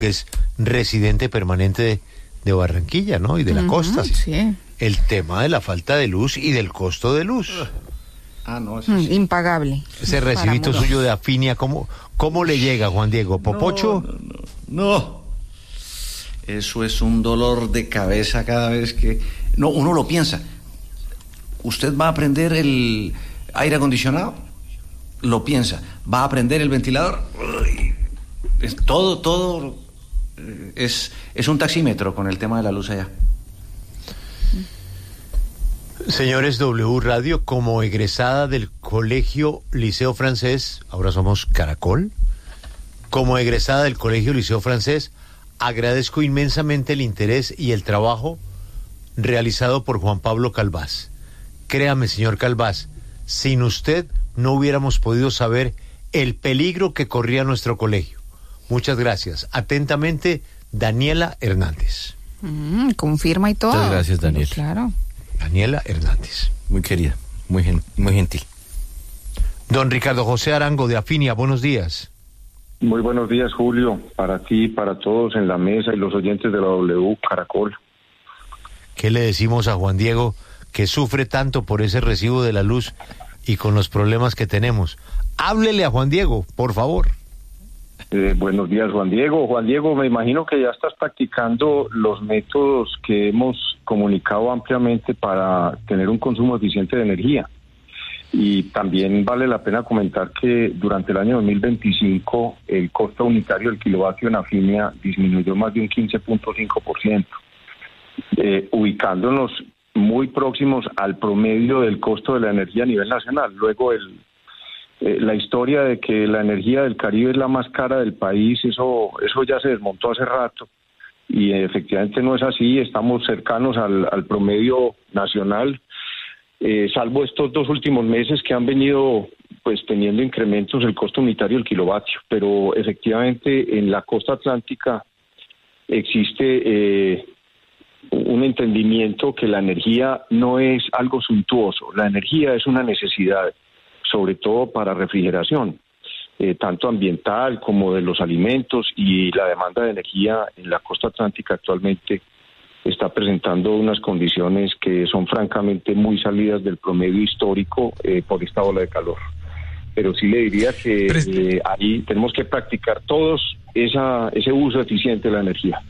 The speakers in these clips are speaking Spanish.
es residente permanente de Barranquilla, ¿no? Y de la costa. Sí. El tema de la falta de luz y del costo de luz. No, eso sí. Impagable. Ese recibito suyo de Afinia, ¿cómo le llega, Juan Diego? ¿Popocho? No. Eso es un dolor de cabeza cada vez que... No, uno lo piensa. ¿Usted va a prender el aire acondicionado? Lo piensa. ¿Va a prender el ventilador? Todo es un taxímetro con el tema de la luz allá. Señores, W Radio, como egresada del Colegio Liceo Francés, ahora somos Caracol, como egresada del Colegio Liceo Francés, agradezco inmensamente el interés y el trabajo realizado por Juan Pablo Calvás. Créame, señor Calvás, sin usted no hubiéramos podido saber el peligro que corría nuestro colegio. Muchas gracias. Atentamente, Daniela Hernández. Confirma y todo. Muchas gracias, Daniel. Claro. Daniela Hernández. Muy querida, muy gentil. Don Ricardo José Arango de Afinia, buenos días. Muy buenos días, Julio, para ti, para todos en la mesa y los oyentes de la W Caracol. ¿Qué le decimos a Juan Diego, que sufre tanto por ese recibo de la luz y con los problemas que tenemos? Háblele a Juan Diego, por favor. Buenos días, Juan Diego. Juan Diego, me imagino que ya estás practicando los métodos que hemos comunicado ampliamente para tener un consumo eficiente de energía. Y también vale la pena comentar que durante el año 2025 el costo unitario del kilovatio en Afinia disminuyó más de un 15.5%, ubicándonos muy próximos al promedio del costo de la energía a nivel nacional. Luego la historia de que la energía del Caribe es la más cara del país, eso ya se desmontó hace rato y efectivamente no es así. Estamos cercanos al promedio nacional, salvo estos 2 últimos meses que han venido pues teniendo incrementos el costo unitario del kilovatio, pero efectivamente en la costa atlántica existe un entendimiento que la energía no es algo suntuoso, la energía es una necesidad, sobre todo para refrigeración, tanto ambiental como de los alimentos, y la demanda de energía en la costa atlántica actualmente está presentando unas condiciones que son francamente muy salidas del promedio histórico por esta ola de calor. Pero sí le diría que ahí tenemos que practicar todos ese uso eficiente de la energía.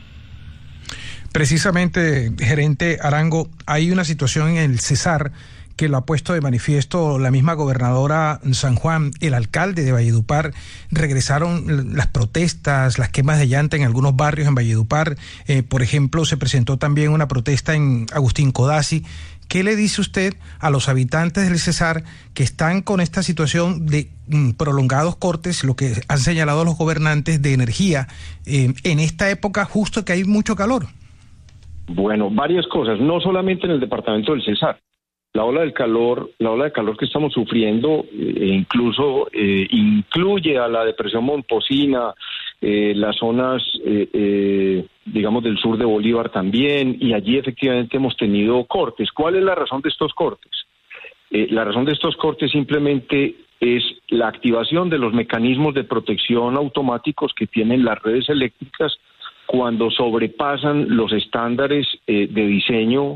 Precisamente, gerente Arango, hay una situación en el Cesar que lo ha puesto de manifiesto la misma gobernadora San Juan, el alcalde de Valledupar. Regresaron las protestas, las quemas de llanta en algunos barrios en Valledupar. Por ejemplo, se presentó también una protesta en Agustín Codazzi. ¿Qué le dice usted a los habitantes del Cesar que están con esta situación de prolongados cortes, lo que han señalado los gobernantes de energía, en esta época justo que hay mucho calor? Bueno, varias cosas, no solamente en el departamento del Cesar. La ola de calor que estamos sufriendo incluso incluye a la depresión momposina, las zonas, digamos, del sur de Bolívar también, y allí efectivamente hemos tenido cortes. ¿Cuál es la razón de estos cortes? La razón de estos cortes simplemente es la activación de los mecanismos de protección automáticos que tienen las redes eléctricas cuando sobrepasan los estándares de diseño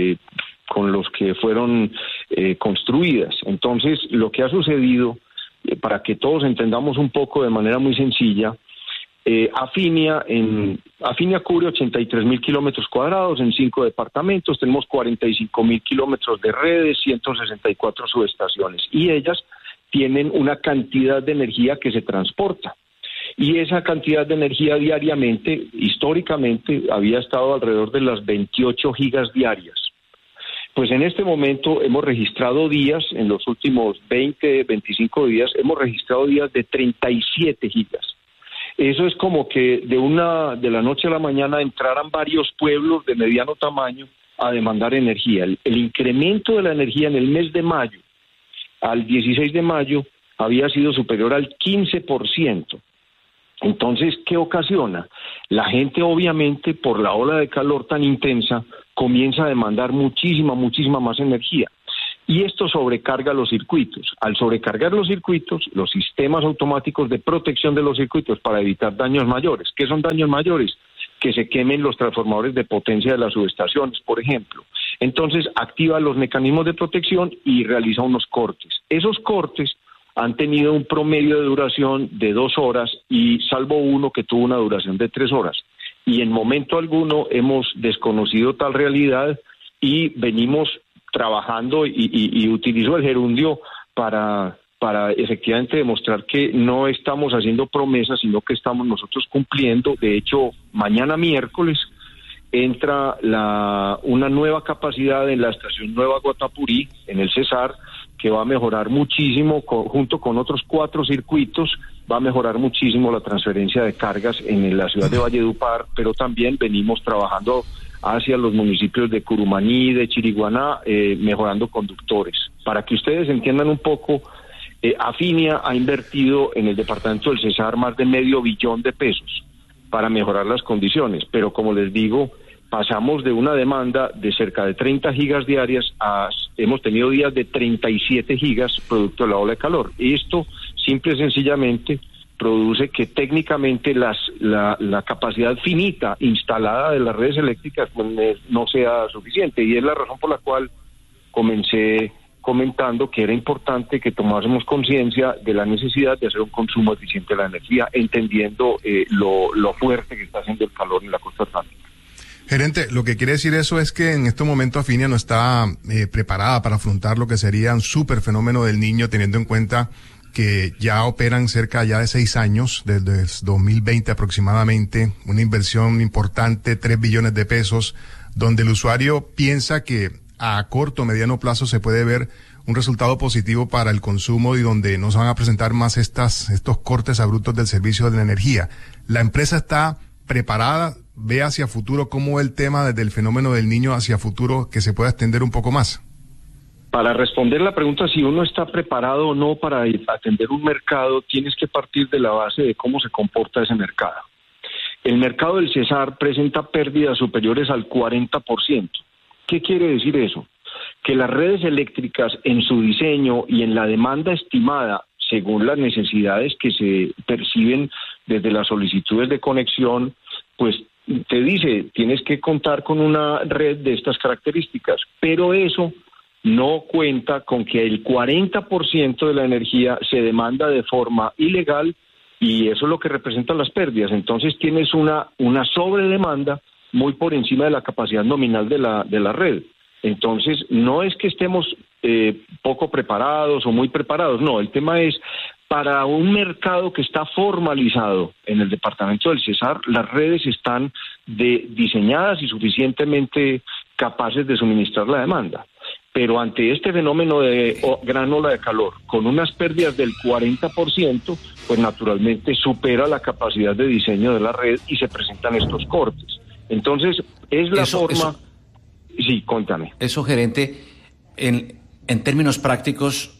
con los que fueron construidas. Entonces, lo que ha sucedido, para que todos entendamos un poco de manera muy sencilla, Afinia cubre 83.000 kilómetros cuadrados en 5 departamentos, tenemos 45.000 kilómetros de redes, 164 subestaciones, y ellas tienen una cantidad de energía que se transporta. Y esa cantidad de energía diariamente, históricamente, había estado alrededor de las 28 gigas diarias. Pues en este momento hemos registrado días, en los últimos 20, 25 días, hemos registrado días de 37 gigas. Eso es como que de la noche a la mañana entraran varios pueblos de mediano tamaño a demandar energía. El incremento de la energía en el mes de mayo al 16 de mayo había sido superior al 15%. Entonces, ¿qué ocasiona? La gente, obviamente, por la ola de calor tan intensa, comienza a demandar muchísima más energía. y esto sobrecarga los circuitos. Al sobrecargar los circuitos, los sistemas automáticos de protección de los circuitos para evitar daños mayores. ¿Qué son daños mayores? Que se quemen los transformadores de potencia de las subestaciones, por ejemplo. Entonces activa los mecanismos de protección y realiza unos cortes. Esos cortes han tenido un promedio de duración de 2 horas y salvo uno que tuvo una duración de 3 horas. Y en momento alguno hemos desconocido tal realidad y venimos trabajando y utilizo el gerundio para efectivamente demostrar que no estamos haciendo promesas, sino que estamos nosotros cumpliendo. De hecho, mañana miércoles entra una nueva capacidad en la estación Nueva Guatapurí, en el Cesar, que va a mejorar muchísimo, junto con otros 4 circuitos, va a mejorar muchísimo la transferencia de cargas en la ciudad de Valledupar, pero también venimos trabajando hacia los municipios de Curumaní, de Chiriguaná, mejorando conductores. Para que ustedes entiendan un poco, Afinia ha invertido en el departamento del Cesar más de $500 millones de pesos para mejorar las condiciones, pero como les digo, pasamos de una demanda de cerca de 30 gigas diarias hemos tenido días de 37 gigas producto de la ola de calor. Esto simple y sencillamente produce que técnicamente la capacidad finita instalada de las redes eléctricas no sea suficiente, y es la razón por la cual comencé comentando que era importante que tomásemos conciencia de la necesidad de hacer un consumo eficiente de la energía, entendiendo lo fuerte que está haciendo el calor en la costa atlántica. Gerente, lo que quiere decir eso es que en este momento Afinia no está preparada para afrontar lo que sería un súper fenómeno del Niño, teniendo en cuenta que ya operan cerca ya de 6 años, desde 2020 aproximadamente, una inversión importante, 3 billones de pesos, donde el usuario piensa que a corto o mediano plazo se puede ver un resultado positivo para el consumo y donde no se van a presentar más estos cortes abruptos del servicio de la energía. ¿La empresa está preparada? ¿Ve hacia futuro cómo el tema desde el fenómeno del Niño hacia futuro que se pueda extender un poco más? Para responder la pregunta si uno está preparado o no para atender un mercado, tienes que partir de la base de cómo se comporta ese mercado. El mercado del Cesar presenta pérdidas superiores al 40%. ¿Qué quiere decir eso? Que las redes eléctricas en su diseño y en la demanda estimada, según las necesidades que se perciben desde las solicitudes de conexión, pues te dice, tienes que contar con una red de estas características, pero eso no cuenta con que el 40% de la energía se demanda de forma ilegal y eso es lo que representan las pérdidas. Entonces tienes una sobredemanda muy por encima de la capacidad nominal de la red. Entonces no es que estemos poco preparados o muy preparados, no, el tema es para un mercado que está formalizado en el departamento del Cesar, las redes están diseñadas y suficientemente capaces de suministrar la demanda. Pero ante este fenómeno de gran ola de calor, con unas pérdidas del 40%, pues naturalmente supera la capacidad de diseño de la red y se presentan estos cortes. Entonces, es la forma... Sí, cuéntame. Eso, gerente, en términos prácticos,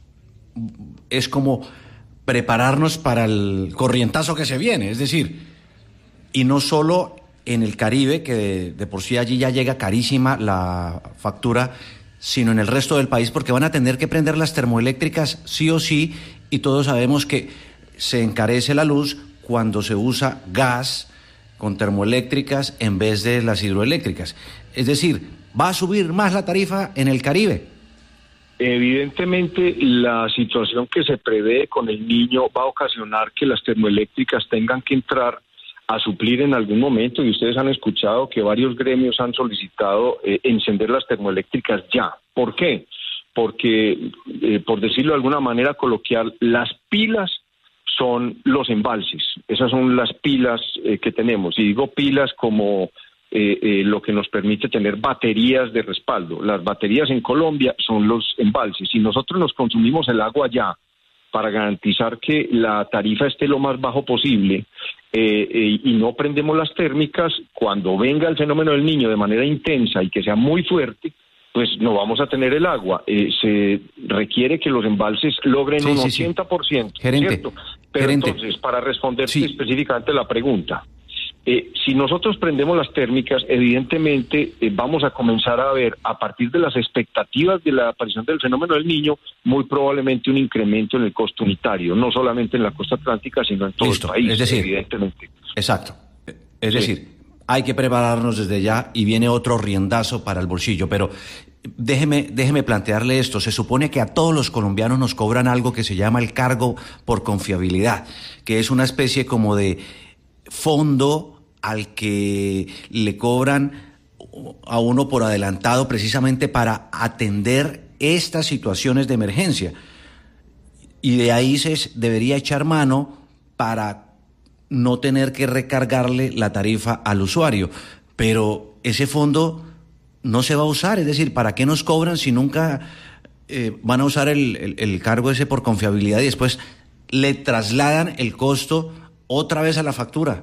es como prepararnos para el corrientazo que se viene, es decir, y no solo en el Caribe, que de por sí allí ya llega carísima la factura, sino en el resto del país, porque van a tener que prender las termoeléctricas sí o sí, y todos sabemos que se encarece la luz cuando se usa gas con termoeléctricas en vez de las hidroeléctricas. Es decir, ¿va a subir más la tarifa en el Caribe? Evidentemente, la situación que se prevé con el Niño va a ocasionar que las termoeléctricas tengan que entrar a suplir en algún momento, y ustedes han escuchado que varios gremios han solicitado encender las termoeléctricas ya. ¿Por qué? Porque, por decirlo de alguna manera coloquial, las pilas son los embalses. Esas son las pilas que tenemos. Y digo pilas como lo que nos permite tener baterías de respaldo. Las baterías en Colombia son los embalses. Si nosotros nos consumimos el agua ya para garantizar que la tarifa esté lo más bajo posible y no prendemos las térmicas, cuando venga el fenómeno del Niño de manera intensa y que sea muy fuerte, pues no vamos a tener el agua. Se requiere que los embalses logren un 80%, Gerente, ¿cierto? Pero gerente, entonces, para responder específicamente la pregunta, Si nosotros prendemos las térmicas, evidentemente vamos a comenzar a ver, a partir de las expectativas de la aparición del fenómeno del Niño, muy probablemente un incremento en el costo unitario, no solamente en la costa atlántica, sino en todo el país, es decir, evidentemente. Exacto. Es decir, hay que prepararnos desde ya y viene otro riendazo para el bolsillo, pero déjeme plantearle esto. Se supone que a todos los colombianos nos cobran algo que se llama el cargo por confiabilidad, que es una especie como de fondo al que le cobran a uno por adelantado precisamente para atender estas situaciones de emergencia. Y de ahí se debería echar mano para no tener que recargarle la tarifa al usuario. Pero ese fondo no se va a usar, es decir, ¿para qué nos cobran si nunca van a usar el cargo ese por confiabilidad y después le trasladan el costo otra vez a la factura?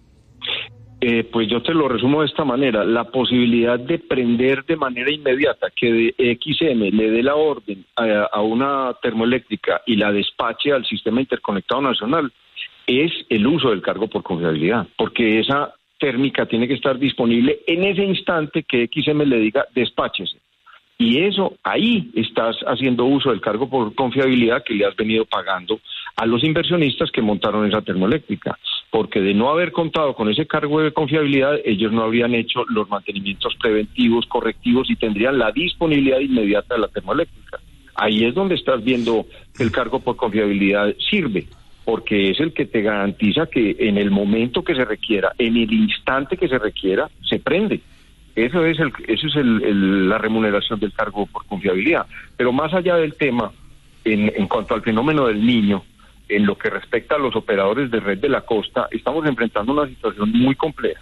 Pues yo te lo resumo de esta manera: la posibilidad de prender de manera inmediata, que de XM le dé la orden a una termoeléctrica y la despache al sistema interconectado nacional, es el uso del cargo por confiabilidad, porque esa térmica tiene que estar disponible en ese instante que XM le diga despáchese. Y eso, ahí estás haciendo uso del cargo por confiabilidad que le has venido pagando a los inversionistas que montaron esa termoeléctrica, porque de no haber contado con ese cargo de confiabilidad, ellos no habrían hecho los mantenimientos preventivos, correctivos, y tendrían la disponibilidad inmediata de la termoeléctrica. Ahí es donde estás viendo que el cargo por confiabilidad sirve, porque es el que te garantiza que en el momento que se requiera, en el instante que se requiera, se prende. Eso es la remuneración del cargo por confiabilidad. Pero más allá del tema, en cuanto al fenómeno del Niño, en lo que respecta a los operadores de red de la costa, estamos enfrentando una situación muy compleja,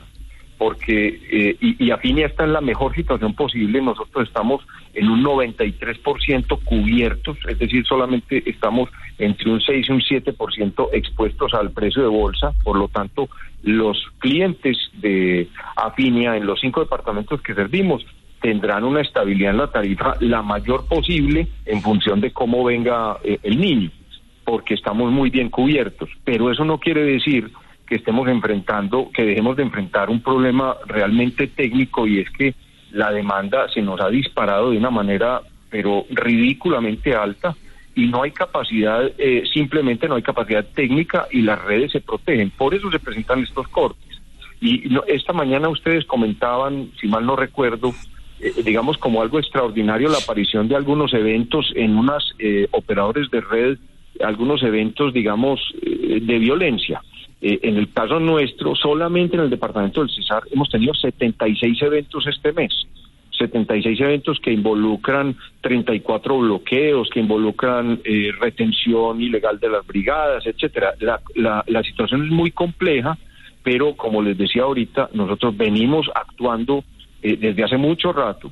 porque y Afinia está en la mejor situación posible. Nosotros estamos en un 93% cubiertos, es decir, solamente estamos entre un 6 y un 7% expuestos al precio de bolsa. Por lo tanto, los clientes de Afinia en los 5 departamentos que servimos tendrán una estabilidad en la tarifa la mayor posible en función de cómo venga el Niño, porque estamos muy bien cubiertos. Pero eso no quiere decir que dejemos de enfrentar un problema realmente técnico, y es que la demanda se nos ha disparado de una manera pero ridículamente alta, y no hay capacidad, simplemente no hay capacidad técnica, y las redes se protegen. Por eso se presentan estos cortes. Y esta mañana ustedes comentaban, si mal no recuerdo, digamos como algo extraordinario, la aparición de algunos eventos en unas operadores de red, algunos eventos, digamos, de violencia. En el caso nuestro, solamente en el departamento del Cesar hemos tenido 76 eventos este mes. 76 eventos que involucran 34 bloqueos, que involucran retención ilegal de las brigadas, etcétera. La situación es muy compleja, pero como les decía ahorita, nosotros venimos actuando desde hace mucho rato,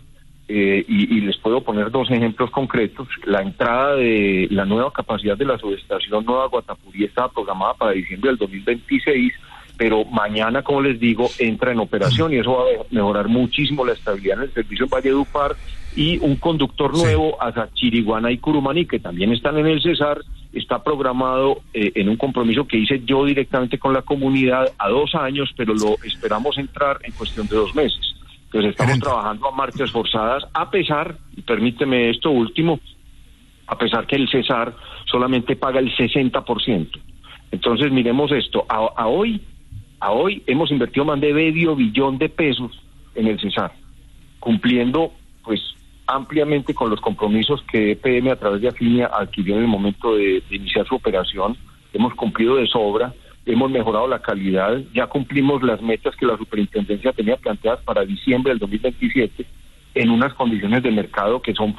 y les puedo poner 2 ejemplos concretos. La entrada de la nueva capacidad de la subestación Nueva Guatapurí estaba programada para diciembre del 2026, pero mañana, como les digo, entra en operación, y eso va a mejorar muchísimo la estabilidad en el servicio en Valledupar. Y un conductor nuevo hacia Chiriguana y Curumaní, que también están en el Cesar, está programado en un compromiso que hice yo directamente con la comunidad a 2 años, pero lo esperamos entrar en cuestión de 2 meses. Entonces estamos trabajando a marchas forzadas, a pesar, y permíteme esto último, a pesar que el Cesar solamente paga el 60%. Entonces miremos esto, a hoy hemos invertido más de medio billón de pesos en el Cesar, cumpliendo pues ampliamente con los compromisos que EPM a través de Afinia adquirió en el momento de iniciar su operación. Hemos cumplido de sobra, hemos mejorado la calidad, ya cumplimos las metas que la superintendencia tenía planteadas para diciembre del 2027 en unas condiciones de mercado que son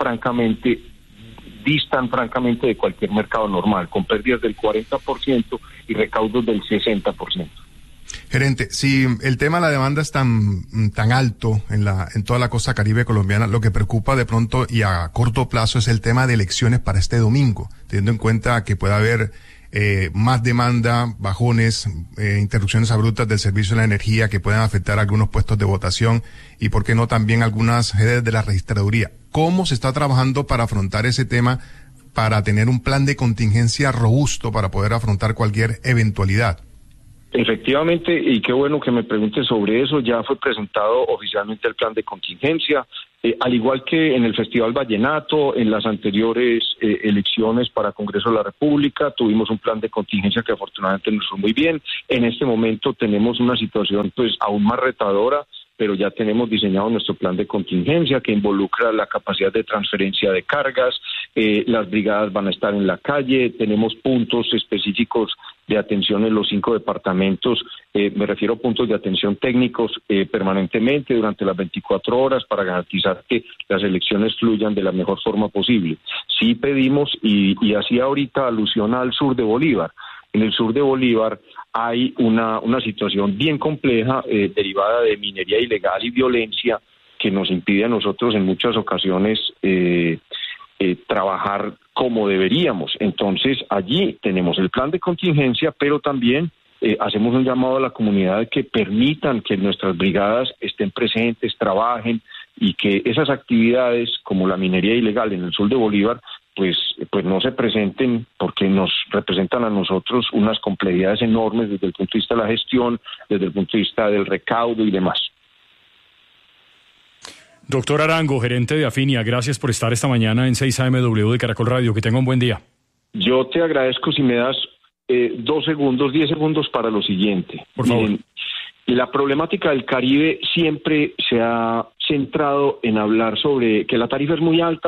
distan francamente de cualquier mercado normal, con pérdidas del 40% y recaudos del 60%. Gerente, si el tema de la demanda es tan alto en toda la costa caribe colombiana, lo que preocupa de pronto y a corto plazo es el tema de elecciones para este domingo, teniendo en cuenta que puede haber más demanda, bajones, interrupciones abruptas del servicio de la energía que pueden afectar algunos puestos de votación y, por qué no, también algunas sedes de la registraduría. ¿Cómo se está trabajando para afrontar ese tema, para tener un plan de contingencia robusto para poder afrontar cualquier eventualidad? Efectivamente, y qué bueno que me preguntes sobre eso, ya fue presentado oficialmente el plan de contingencia, al igual que en el Festival Vallenato, en las anteriores elecciones para Congreso de la República, tuvimos un plan de contingencia que afortunadamente nos fue muy bien. En este momento tenemos una situación pues aún más retadora, pero ya tenemos diseñado nuestro plan de contingencia que involucra la capacidad de transferencia de cargas, las brigadas van a estar en la calle, tenemos puntos específicos de atención en los 5 departamentos, me refiero a puntos de atención técnicos permanentemente durante las 24 horas para garantizar que las elecciones fluyan de la mejor forma posible. Sí pedimos, y hacía ahorita alusión al sur de Bolívar. En el sur de Bolívar hay una situación bien compleja derivada de minería ilegal y violencia que nos impide a nosotros en muchas ocasiones trabajar como deberíamos. Entonces allí tenemos el plan de contingencia, pero también hacemos un llamado a la comunidad que permitan que nuestras brigadas estén presentes, trabajen y que esas actividades como la minería ilegal en el sur de Bolívar pues no se presenten porque nos representan a nosotros unas complejidades enormes desde el punto de vista de la gestión, desde el punto de vista del recaudo y demás. Doctor Arango, gerente de Afinia, gracias por estar esta mañana en 6 AMW de Caracol Radio. Que tenga un buen día. Yo te agradezco si me das 10 segundos para lo siguiente. Por favor. Miren, la problemática del Caribe siempre se ha centrado en hablar sobre que la tarifa es muy alta,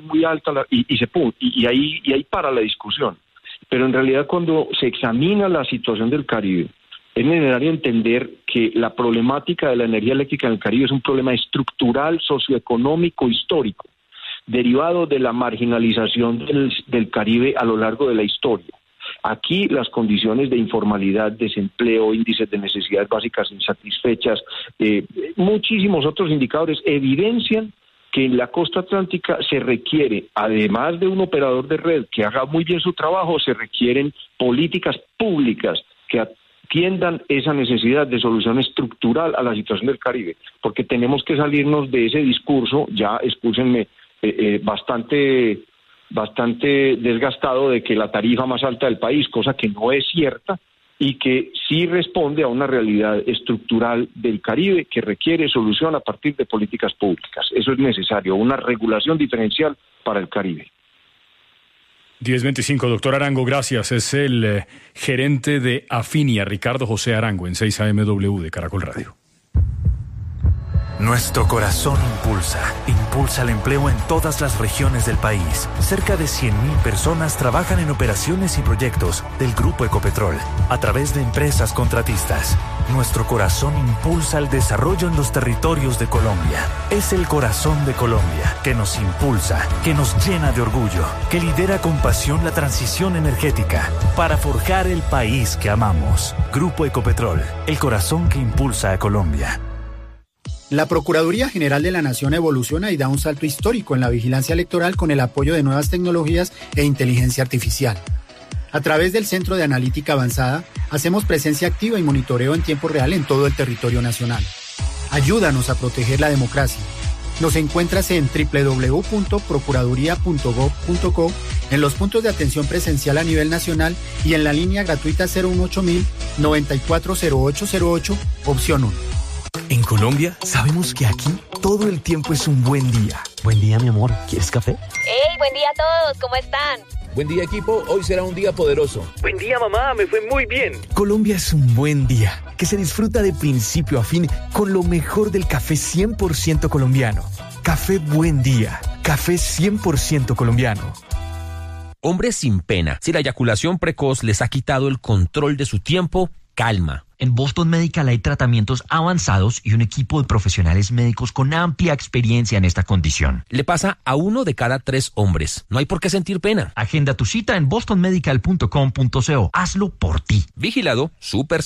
y ahí para la discusión. Pero en realidad cuando se examina la situación del Caribe, es necesario entender que la problemática de la energía eléctrica en el Caribe es un problema estructural, socioeconómico, histórico, derivado de la marginalización del Caribe a lo largo de la historia. Aquí las condiciones de informalidad, desempleo, índices de necesidades básicas insatisfechas, muchísimos otros indicadores evidencian que en la costa atlántica se requiere, además de un operador de red que haga muy bien su trabajo, se requieren políticas públicas que atiendan esa necesidad de solución estructural a la situación del Caribe, porque tenemos que salirnos de ese discurso, ya escúchenme, bastante desgastado de que la tarifa más alta del país, cosa que no es cierta y que sí responde a una realidad estructural del Caribe que requiere solución a partir de políticas públicas. Eso es necesario, una regulación diferencial para el Caribe. 10:25, doctor Arango, gracias. Es el gerente de Afinia, Ricardo José Arango, en 6 AMW de Caracol Radio. Nuestro corazón impulsa el empleo en todas las regiones del país. Cerca de 100.000 personas trabajan en operaciones y proyectos del Grupo Ecopetrol a través de empresas contratistas. Nuestro corazón impulsa el desarrollo en los territorios de Colombia. Es el corazón de Colombia que nos impulsa, que nos llena de orgullo, que lidera con pasión la transición energética para forjar el país que amamos. Grupo Ecopetrol, el corazón que impulsa a Colombia. La Procuraduría General de la Nación evoluciona y da un salto histórico en la vigilancia electoral con el apoyo de nuevas tecnologías e inteligencia artificial. A través del Centro de Analítica Avanzada, hacemos presencia activa y monitoreo en tiempo real en todo el territorio nacional. Ayúdanos a proteger la democracia. Nos encuentras en www.procuraduría.gov.co, en los puntos de atención presencial a nivel nacional y en la línea gratuita 018 940808, opción 1. En Colombia, sabemos que aquí todo el tiempo es un buen día. Buen día, mi amor. ¿Quieres café? ¡Hey, buen día a todos! ¿Cómo están? Buen día, equipo. Hoy será un día poderoso. Buen día, mamá. Me fue muy bien. Colombia es un buen día que se disfruta de principio a fin con lo mejor del café 100% colombiano. Café Buen Día. Café 100% colombiano. Hombres sin pena. Si la eyaculación precoz les ha quitado el control de su tiempo, calma. En Boston Medical hay tratamientos avanzados y un equipo de profesionales médicos con amplia experiencia en esta condición. Le pasa a 1 de cada 3 hombres. No hay por qué sentir pena. Agenda tu cita en bostonmedical.com.co. Hazlo por ti. Vigilado, Super